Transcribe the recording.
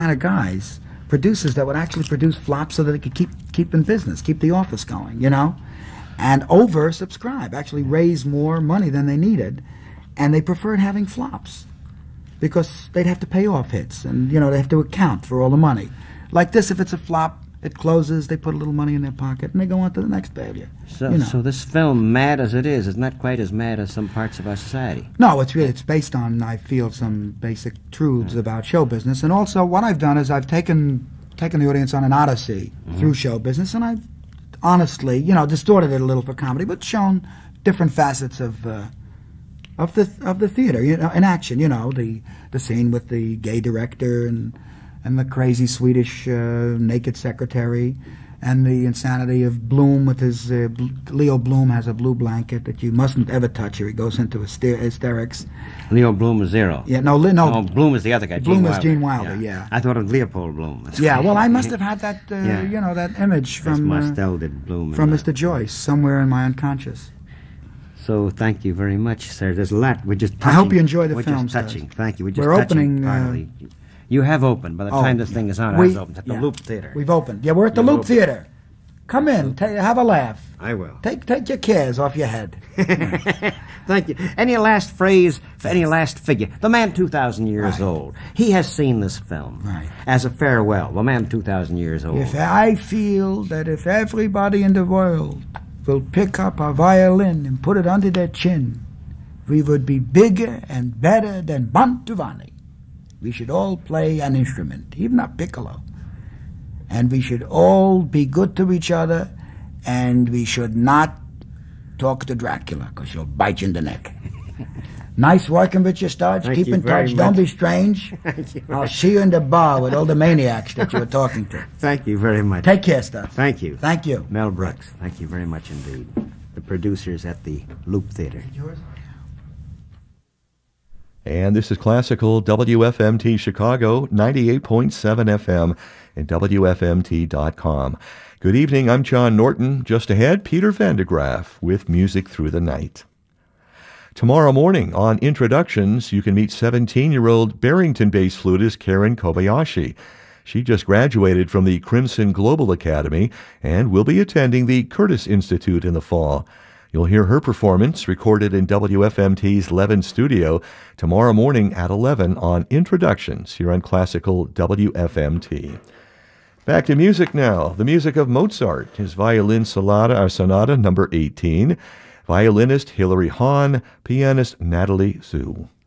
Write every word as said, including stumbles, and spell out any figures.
kind of guys, producers that would actually produce flops so that they could keep keep in business, keep the office going, you know, and over-subscribe, actually raise more money than they needed, and they preferred having flops because they'd have to pay off hits, and, you know, they have to account for all the money. Like this, if it's a flop, it closes, they put a little money in their pocket, and they go on to the next failure. So, you know. so this film, mad as it is, is not quite as mad as some parts of our society. No, it's really, it's based on, I feel, some basic truths about show business. And also, what I've done is I've taken taken the audience on an odyssey mm-hmm. through show business, and I've honestly, you know, distorted it a little for comedy, but shown different facets of uh, of the of the theater, you know, in action. You know, the the scene with the gay director and and the crazy Swedish uh, naked secretary, and the insanity of Bloom with his uh, Leo Bloom has a blue blanket that you mustn't ever touch, or he goes into hyster hysterics. Leo Bloom is zero. Yeah, no, no, no. Bloom is the other guy. Bloom Gene is Wilder. Gene Wilder. Yeah. yeah, I thought of Leopold Bloom. That's yeah, well, I must have had that, uh, yeah. you know, that image from Marcel did Bloom from Mister Joyce somewhere in my unconscious. So thank you very much, sir. There's a lot. We're just. Touching. I hope you enjoy the We're film. Just touching. Guys. Thank you. We're just We're touching opening. Uh, You have opened. By the oh, time this thing is on, we, it has opened at the yeah. Loop Theater. We've opened. Yeah, we're at the You've Loop opened. Theater. Come in, ta have a laugh. I will. Take take your cares off your head. Thank you. Any last phrase for any last figure? The man two thousand years right. old. He has seen this film right. as a farewell. The man two thousand years old. If I feel that if everybody in the world will pick up a violin and put it under their chin, we would be bigger and better than Mantovani. We should all play an instrument, even a piccolo. And we should all be good to each other, and we should not talk to Dracula, because she'll bite you in the neck. Nice working with you, Starch. Thank Keep you in very touch. much. Don't be strange. I'll see you in the bar with all the maniacs that you were talking to. Thank you very much. Take care, Starch. Thank you. Thank you. Mel Brooks, thank you very much indeed. The producers at the Loop Theater. And this is Classical W F M T Chicago, ninety-eight point seven F M and W F M T dot com. Good evening, I'm John Norton. Just ahead, Peter Van de Graaff with Music Through the Night. Tomorrow morning on Introductions, you can meet seventeen-year-old Barrington-based flutist Karen Kobayashi. She just graduated from the Crimson Global Academy and will be attending the Curtis Institute in the fall. You'll hear her performance recorded in W F M T's Levin studio tomorrow morning at eleven on Introductions here on Classical W F M T. Back to music now. The music of Mozart, his violin sonata, or sonata number eighteen, violinist Hilary Hahn, pianist Natalie Zhu.